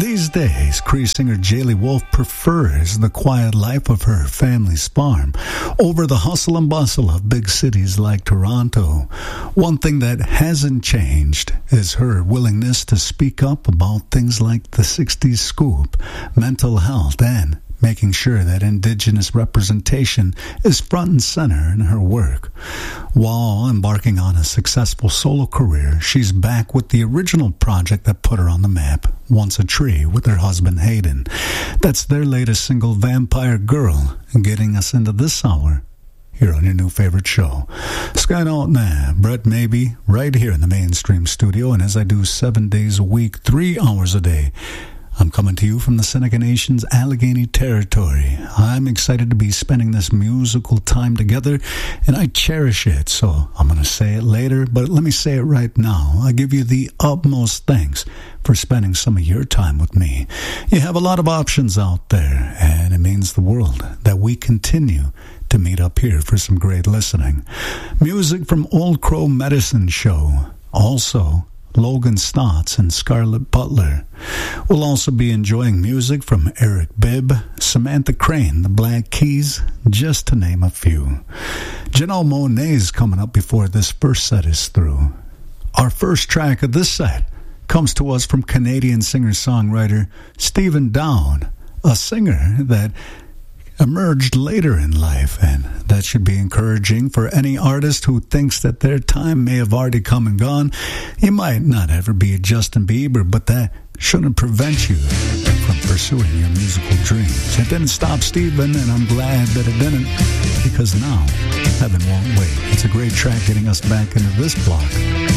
These days, Cree singer Jaylee Wolf prefers the quiet life of her family's farm over the hustle and bustle of big cities like Toronto. One thing that hasn't changed is her willingness to speak up about things like the 60s scoop, mental health, and making sure that Indigenous representation is front and center in her work. While embarking on a successful solo career, she's back with the original project that put her on the map, Once a Tree, with her husband Hayden. That's their latest single, Vampire Girl, getting us into this hour here on your new favorite show. Sky Dalton, Brett Maybe, right here in the Mainstream studio, and as I do 7 days a week, 3 hours a day, I'm coming to you from the Seneca Nation's Allegheny Territory. I'm excited to be spending this musical time together, and I cherish it, so I'm going to say it later, but let me say it right now. I give you the utmost thanks for spending some of your time with me. You have a lot of options out there, and it means the world that we continue to meet up here for some great listening. Music from Old Crow Medicine Show. Also, Logan Stotts and Scarlett Butler. We'll also be enjoying music from Eric Bibb, Samantha Crane, the Black Keys, just to name a few. Janelle Monáe's coming up before this first set is through. Our first track of this set comes to us from Canadian singer-songwriter Stephen Dowd, a singer that emerged later in life, and that should be encouraging for any artist who thinks that their time may have already come and gone. You might not ever be a Justin Bieber, but that shouldn't prevent you from pursuing your musical dreams. It didn't stop Stephen, and I'm glad that it didn't, because now heaven won't wait. It's a great track getting us back into this block